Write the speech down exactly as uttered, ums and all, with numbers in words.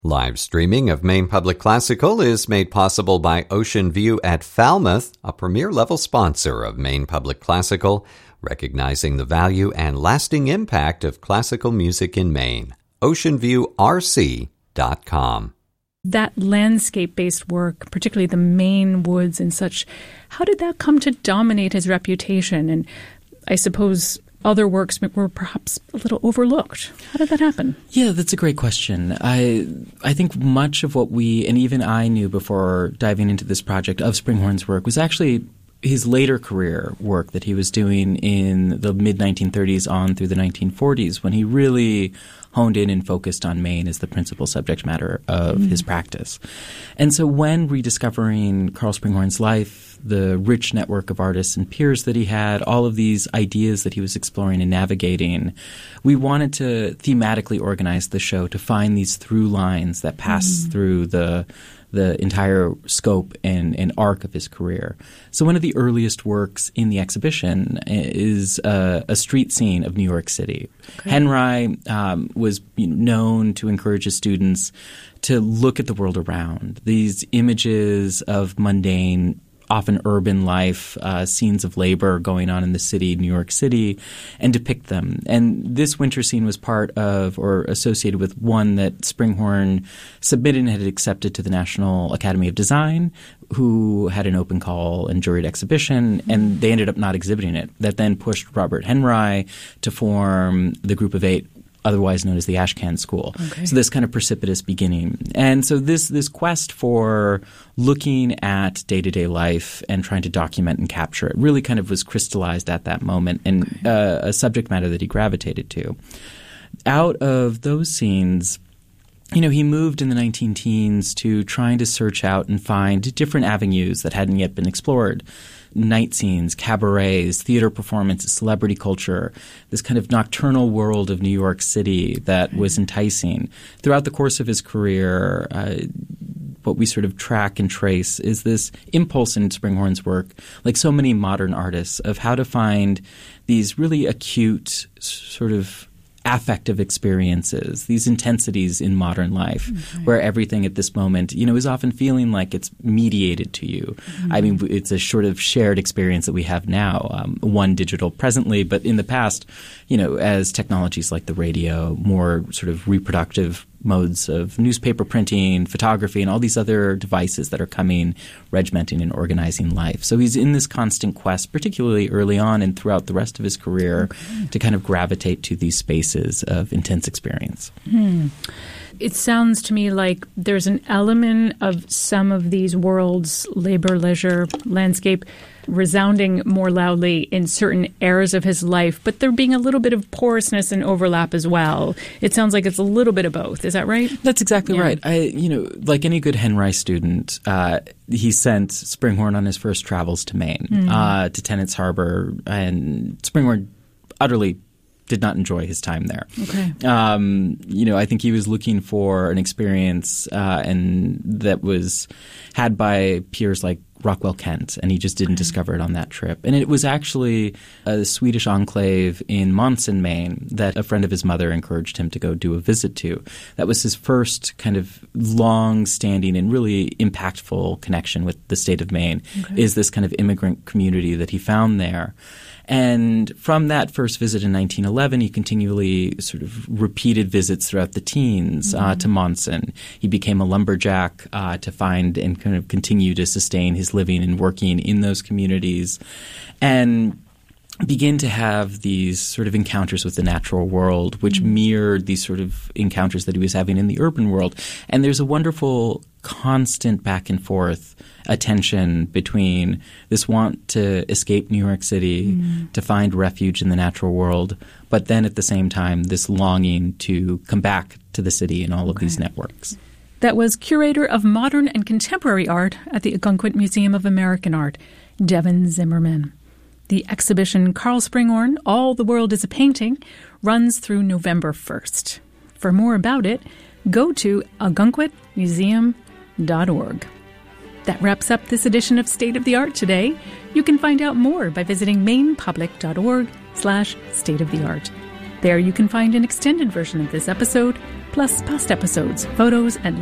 Live streaming of Maine Public Classical is made possible by Ocean View at Falmouth, a premier-level sponsor of Maine Public Classical, recognizing the value and lasting impact of classical music in Maine. ocean view r c dot com. That landscape-based work, particularly the Maine woods and such, how did that come to dominate his reputation? And I suppose other works were perhaps a little overlooked. How did that happen? Yeah, that's a great question. I I think much of what we, and even I knew before diving into this project of Springhorn's work, was actually his later career work that he was doing in the mid nineteen thirties on through the nineteen forties, when he really honed in and focused on Maine as the principal subject matter of mm. his practice. And so when rediscovering Karl Springhorn's life, the rich network of artists and peers that he had, all of these ideas that he was exploring and navigating, we wanted to thematically organize the show to find these through lines that pass mm. through the the entire scope and, and arc of his career. So one of the earliest works in the exhibition is a, a street scene of New York City. Okay. Henry um, was you know, known to encourage his students to look at the world around. These images of mundane, often urban life, uh, scenes of labor going on in the city, New York City, and depict them. And this winter scene was part of or associated with one that Springhorn submitted and had accepted to the National Academy of Design, who had an open call and juried exhibition, and they ended up not exhibiting it. That then pushed Robert Henry to form the Group of Eight, otherwise known as the Ashcan School. Okay. So this kind of precipitous beginning. And so this this quest for looking at day-to-day life and trying to document and capture it really kind of was crystallized at that moment, and okay. uh, a subject matter that he gravitated to. Out of those scenes, you know, he moved in the nineteen teens to trying to search out and find different avenues that hadn't yet been explored. Night scenes, cabarets, theater performances, celebrity culture, this kind of nocturnal world of New York City that was enticing. Throughout the course of his career, uh, what we sort of track and trace is this impulse in Springhorn's work, like so many modern artists, of how to find these really acute sort of affective experiences, these intensities in modern life, okay. where everything at this moment, you know, is often feeling like it's mediated to you. Mm-hmm. I mean, it's a sort of shared experience that we have now, um, one digital presently, but in the past, you know, as technologies like the radio, more sort of reproductive modes of newspaper printing, photography, and all these other devices that are coming, regimenting and organizing life. So he's in this constant quest, particularly early on and throughout the rest of his career, okay. to kind of gravitate to these spaces of intense experience. Hmm. It sounds to me like there's an element of some of these worlds, labor, leisure, landscape, resounding more loudly in certain eras of his life, but there being a little bit of porousness and overlap as well. It sounds like it's a little bit of both. Is that right? That's exactly yeah. right. I, you know, like any good Henry student, uh, he sent Springhorn on his first travels to Maine, mm-hmm. uh, to Tennant's Harbor, and Springhorn utterly did not enjoy his time there. Okay. Um, you know, I think he was looking for an experience uh, and that was had by peers like Rockwell Kent, and he just didn't okay. discover it on that trip. And it was actually a Swedish enclave in Monson, Maine, that a friend of his mother encouraged him to go do a visit to. That was his first kind of long-standing and really impactful connection with the state of Maine, okay. is this kind of immigrant community that he found there. And from that first visit in nineteen eleven, he continually sort of repeated visits throughout the teens mm-hmm. uh, to Monson. He became a lumberjack uh, to find and kind of continue to sustain his living and working in those communities, and begin to have these sort of encounters with the natural world, which mm-hmm. mirrored these sort of encounters that he was having in the urban world. And there's a wonderful constant back and forth attention between this want to escape New York City, mm. to find refuge in the natural world, but then at the same time this longing to come back to the city and all okay. of these networks. That was curator of modern and contemporary art at the Ogunquit Museum of American Art, Devin Zimmerman. The exhibition Karl Springhorn, All the World is a Painting, runs through November first. For more about it, go to ogunquit museum dot org. That wraps up this edition of State of the Art today. You can find out more by visiting mainepublic dot org slash state of the art. There you can find an extended version of this episode, plus past episodes, photos, and